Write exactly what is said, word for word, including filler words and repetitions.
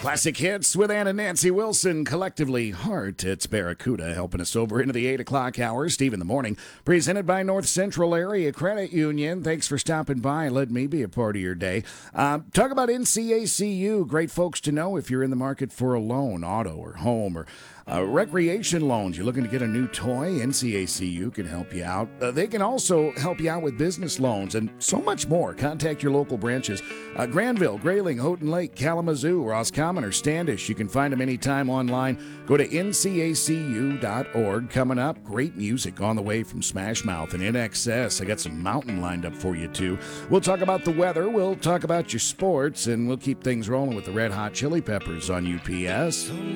Classic hits with Ann and Nancy Wilson, collectively Heart. It's Barracuda helping us over into the eight o'clock hour. Steve in the Morning, presented by North Central Area Credit Union. Thanks for stopping by. Let me be a part of your day. Uh, talk about N C A C U. Great folks to know if you're in the market for a loan, auto or home or uh, recreation loans. You're looking to get a new toy, N C A C U can help you out. Uh, they can also help you out with business loans and so much more. Contact your local branches. Uh, Granville, Grayling, Houghton Lake, Kalamazoo, Roscommon, or Standish. You can find them anytime online. Go to N C A C U dot org. Coming up, great music on the way from Smash Mouth and N X S. I got some Mountain lined up for you, too. We'll talk about the weather. We'll talk about your sports, and we'll keep things rolling with the Red Hot Chili Peppers on U P S.